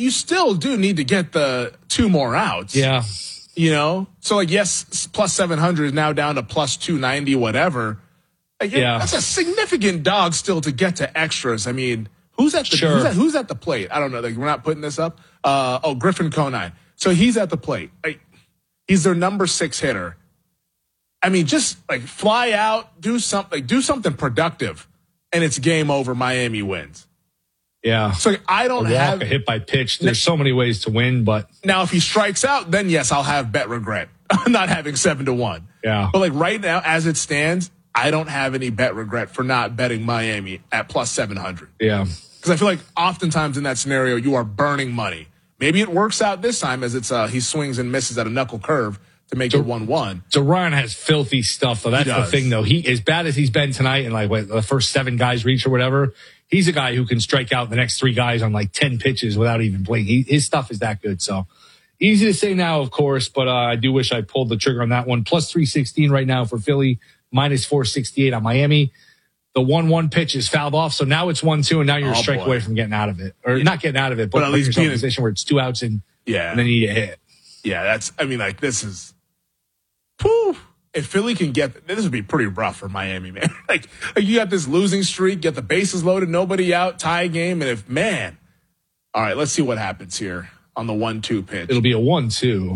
you still do need to get the 2 more outs. Yeah. So yes, plus 700 is now down to plus 290, whatever. That's a significant dog still to get to extras. I mean, who's at the plate? I don't know. We're not putting this up. Griffin Conine. So he's at the plate. He's their number 6 hitter. I mean, just fly out, do something productive, and it's game over. Miami wins. Yeah. So I don't have a hit by pitch. There's so many ways to win, but now if he strikes out, then yes, I'll have bet regret not having 7-1. Yeah. But right now, as it stands, I don't have any bet regret for not betting Miami at plus 700. Yeah. Because I feel like oftentimes in that scenario, you are burning money. Maybe it works out this time as he swings and misses at a knuckle curve to make it 1-1. Duran has filthy stuff, though. That's the thing, though. He, as bad as he's been tonight and the first 7 guys reach or whatever, he's a guy who can strike out the next 3 guys on 10 pitches without even blinking. His stuff is that good. So easy to say now, of course, but I do wish I pulled the trigger on that one. Plus 316 right now for Philly, minus 468 on Miami. The 1-1 pitch is fouled off, so now it's 1-2, and now you're a strike away from getting out of it. Or not getting out of it, but at least being in a position where it's 2 outs and then you need a hit. Yeah, this is... Whew. If Philly can get... This would be pretty rough for Miami, man. You got this losing streak, get the bases loaded, nobody out, tie game, and all right, let's see what happens here on the 1-2 pitch. It'll be a 1-2.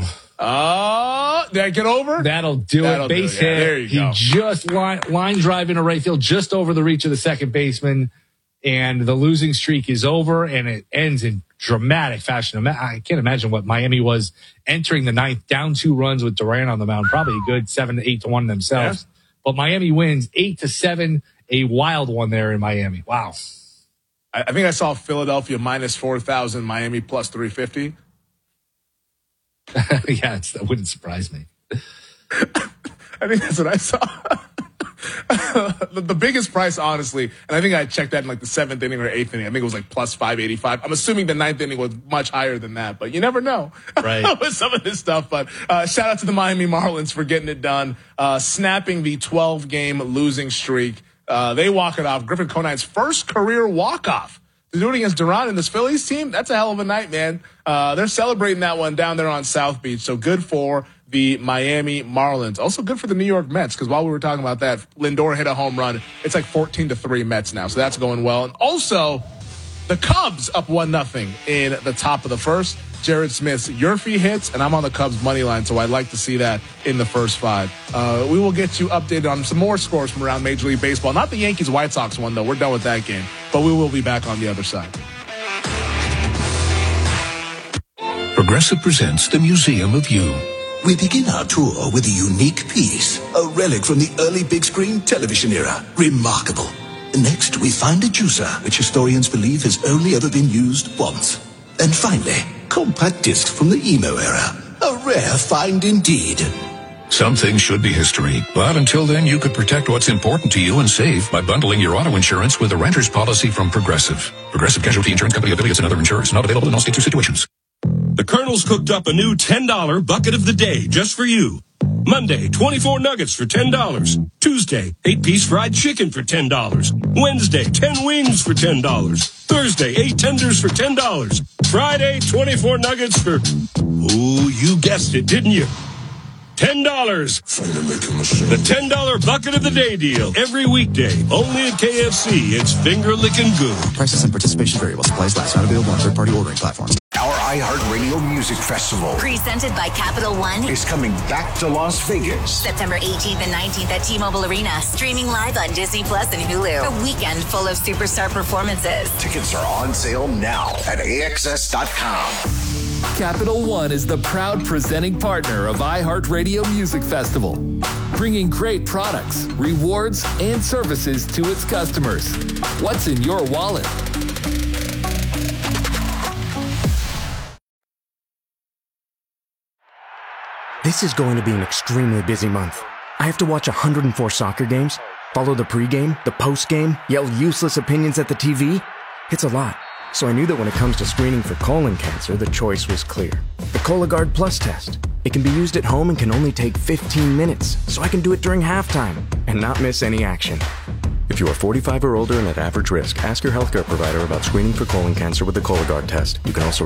Did I get over? That'll do it. Base hit. There you go. He just line drive into right field, just over the reach of the second baseman, and the losing streak is over, and it ends in dramatic fashion. I can't imagine what Miami was entering the 9th, down 2 runs with Duran on the mound, probably a good 7-8-1 themselves. Yeah. But Miami wins 8-7, a wild one there in Miami. Wow. I think I saw Philadelphia minus 4,000, Miami plus 350. Yeah, that wouldn't surprise me. I think that's what I saw. The biggest price, honestly, and I think I checked that in the 7th inning or 8th inning. I think it was plus 585. I'm assuming the 9th inning was much higher than that, but you never know with some of this stuff. But shout out to the Miami Marlins for getting it done, snapping the 12-game losing streak. They walk it off. Griffin Conine's first career walk-off. To do it against Duran and this Phillies team, that's a hell of a night, man. They're celebrating that one down there on South Beach. So good for the Miami Marlins. Also good for the New York Mets, because while we were talking about that, Lindor hit a home run. It's 14-3 Mets now. So that's going well. And also, the Cubs up 1-0 in the top of the first. Jared Smith's Yurfee hits, and I'm on the Cubs money line, so I'd like to see that in the first 5. We will get you updated on some more scores from around Major League Baseball. Not the Yankees-White Sox one, though. We're done with that game. But we will be back on the other side. Progressive presents the Museum of You. We begin our tour with a unique piece, a relic from the early big screen television era. Remarkable. Next, we find a juicer, which historians believe has only ever been used once. And finally, compact disc from the emo era. A rare find indeed. Some things should be history, but until then, you could protect what's important to you and save by bundling your auto insurance with a renter's policy from Progressive. Progressive Casualty Insurance Company, affiliates, and other insurers. Not available in all states or situations. The Colonel's cooked up a new $10 bucket of the day just for you. Monday, 24 nuggets for $10. Tuesday, 8-piece fried chicken for $10. Wednesday, 10 wings for $10. Thursday, 8 tenders for $10. Friday, 24 nuggets for... Ooh, you guessed it, didn't you? $10. The $10 bucket of the day deal. Every weekday, only at KFC. It's finger-licking good. Prices and participation vary while supplies last. Not available on third-party ordering platforms. Our iHeartRadio Music Festival, presented by Capital One, is coming back to Las Vegas. September 18th and 19th at T-Mobile Arena. Streaming live on Disney Plus and Hulu. A weekend full of superstar performances. Tickets are on sale now at AXS.com. Capital One is the proud presenting partner of iHeartRadio Music Festival, bringing great products, rewards, and services to its customers. What's in your wallet? This is going to be an extremely busy month. I have to watch 104 soccer games, follow the pregame, the postgame, yell useless opinions at the TV. It's a lot. So I knew that when it comes to screening for colon cancer, the choice was clear. The Cologuard Plus test. It can be used at home and can only take 15 minutes, so I can do it during halftime and not miss any action. If you are 45 or older and at average risk, ask your healthcare provider about screening for colon cancer with the Cologuard test. You can also